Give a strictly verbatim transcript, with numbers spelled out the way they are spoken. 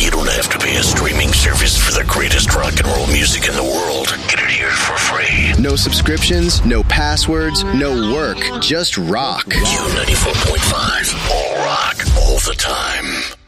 You don't have to pay a streaming service for the greatest rock and roll music in the world. Get it here for free. No subscriptions, no passwords, no work. Just rock. Q ninety-four point five. All rock, all the time.